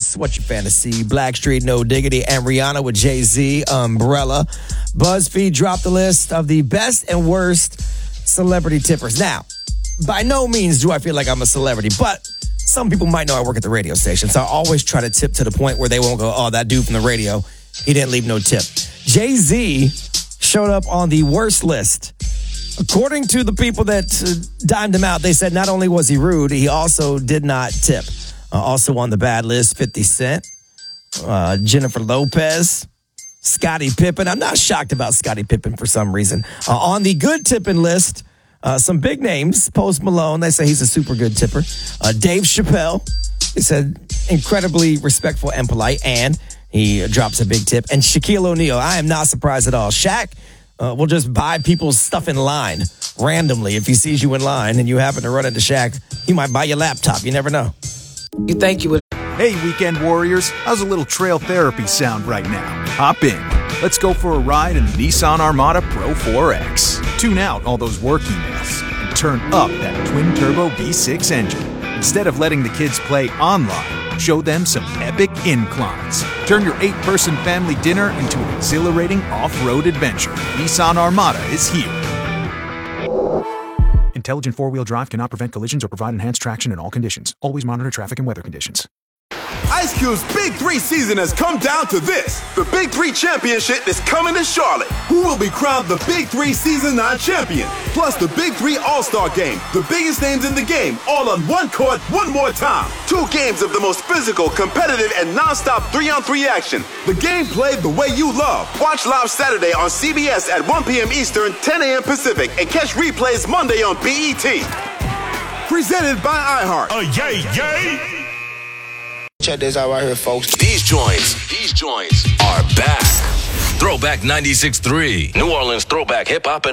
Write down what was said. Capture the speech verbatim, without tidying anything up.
What's What's Your Fantasy, Blackstreet, No Diggity, and Rihanna with Jay-Z, Umbrella. BuzzFeed dropped the list of the best and worst celebrity tippers. Now, by no means do I feel like I'm a celebrity, but some people might know I work at the radio station, so I always try to tip to the point where they won't go, oh, that dude from the radio, he didn't leave no tip. Jay-Z showed up on the worst list. According to the people that uh, dimed him out, they said not only was he rude, he also did not tip. Uh, also on the bad list, fifty Cent, uh, Jennifer Lopez, Scottie Pippen. I'm not shocked about Scottie Pippen for some reason. Uh, on the good tipping list, uh, some big names. Post Malone, they say he's a super good tipper. Uh, Dave Chappelle, he said incredibly respectful and polite, and he drops a big tip. And Shaquille O'Neal, I am not surprised at all. Shaq uh, will just buy people's stuff in line randomly. If he sees you in line and you happen to run into Shaq, he might buy your laptop. You never know. You think you would. Hey, weekend warriors, how's a little trail therapy sound right now? Hop in. Let's go for a ride in the Nissan Armada Pro four X. Tune out all those work emails and turn up that twin-turbo V six engine. Instead of letting the kids play online, show them some epic inclines. Turn your eight-person family dinner into an exhilarating off-road adventure. Nissan Armada is here. Intelligent four-wheel drive cannot prevent collisions or provide enhanced traction in all conditions. Always monitor traffic and weather conditions. Ice Cube's Big Three season has come down to this. The Big Three Championship is coming to Charlotte. Who will be crowned the Big Three Season nine champion? Plus the Big Three All-Star Game. The biggest names in the game, all on one court, one more time. Two games of the most physical, competitive, and non-stop three-on-three action. The game played the way you love. Watch live Saturday on C B S at one p.m. Eastern, ten a.m. Pacific, and catch replays Monday on B E T. Presented by iHeart. Oh, yay, yay! Check this out right here, folks. These joints, these joints are back. Throwback ninety-six point three, New Orleans throwback hip hop and